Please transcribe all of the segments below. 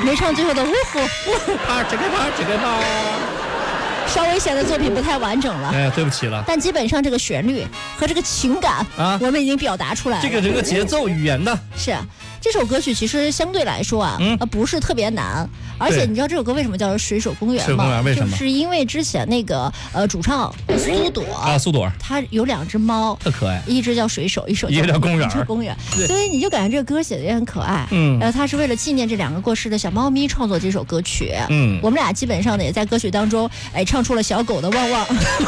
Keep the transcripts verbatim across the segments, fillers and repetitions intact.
没唱最后的呜呼， 啪这个啪这个啪， 稍微显得作品不太完整了。 哎，对不起了。 但基本上这个旋律和这个情感啊， 我们已经表达出来了。 这个这个节奏语言的是。这首歌曲其实相对来说啊，嗯、呃，不是特别难，而且你知道这首歌为什么叫做《水手公园》吗？ 水手公园为什么？ 就是因为之前那个呃主唱苏朵啊，苏朵， 他有两只猫， 特可爱， 一只叫水手，一首一个叫公园， 一个公园，所以你就感觉这个歌写的也很可爱。 嗯， 然后他是为了纪念这两个过世的小猫咪创作这首歌曲。 嗯， 我们俩基本上呢也在歌曲当中，哎，唱出了小狗的汪汪。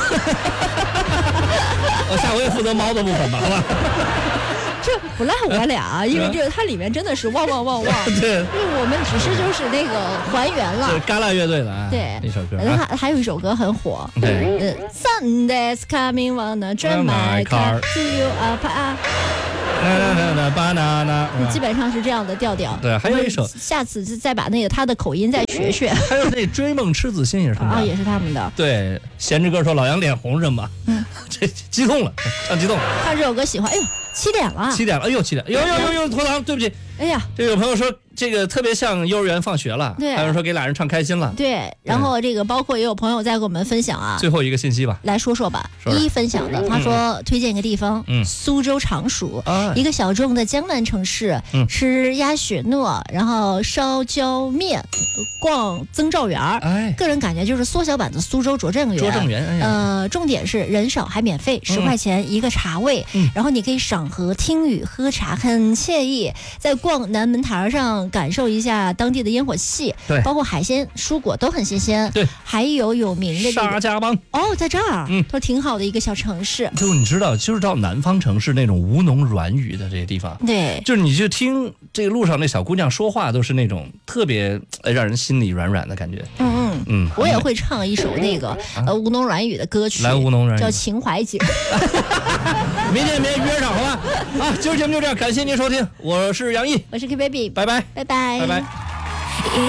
我下回负责猫的部分吧，好吧。 这不赖我俩，因为这个它里面真的是汪汪汪汪。 对， 因为我们只是就是那个还原了。 是旮旯乐队的啊， 对， 那首歌。 还还有一首歌很火， 对， 呃 ，Sunday's coming, wanna drive my car to you up up。 banana， 基本上是这样的调调。 对，还有一首， 下次再把那个他的口音再学学。 还有那追梦痴子心也是他们的啊，也是他们的。 对，闲着歌说老杨脸红什么？嗯，这激动了，唱激动了。 唱这首歌喜欢，哎呦，七点了， 七点了，哎呦，七点，呦呦呦呦，拖堂，对不起。 哎呀， 这有朋友说这个特别像幼儿园放学了， 对， 还有说给俩人唱开心了， 对，然后这个包括也有朋友在给我们分享啊， 最后一个信息吧， 来说说吧。 说说一分享的，他说推荐一个地方，嗯，苏州常熟， 啊， 一个小众的江南城市， 嗯， 吃鸭血糯，然后烧焦面，逛曾兆园， 哎， 个人感觉就是缩小版的苏州拙政园， 拙政园，哎呀， 呃，重点是人少还免费，十、嗯、块钱一个茶位，嗯，然后你可以赏荷、听雨、喝茶，很惬意。在逛南门台上感受一下当地的烟火气， 对， 包括海鲜、蔬果都很新鲜， 对， 还有有名的、这个、 沙家浜哦，在这儿， 嗯， 都挺好的一个小城市。 就是你知道，就是到南方城市那种吴侬软语的这些地方， 对， 就是你就听这个路上那小姑娘说话，都是那种特别让人心里软软的感觉。 嗯嗯嗯，我也会唱一首那个、啊、呃吴侬软语的歌曲， 来吴侬软语叫《秦淮景》。 明天明天约上好吧？啊，今儿节目就这样，感谢您收听，我是杨毅， 我是 K Baby， 拜拜， 拜拜， 拜拜。